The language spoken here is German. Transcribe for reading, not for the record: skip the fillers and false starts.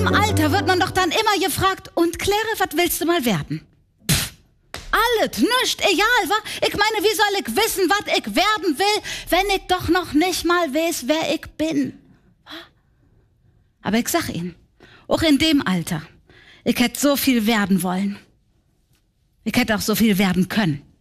dem Alter wird man doch dann immer gefragt, und Claire, was willst du mal werden? Pff, alles, nichts, egal, wa? Ich meine, wie soll ich wissen, was ich werden will, wenn ich doch noch nicht mal weiß, wer ich bin? Aber ich sag Ihnen, auch in dem Alter, ich hätte so viel werden wollen. Ich hätte auch so viel werden können.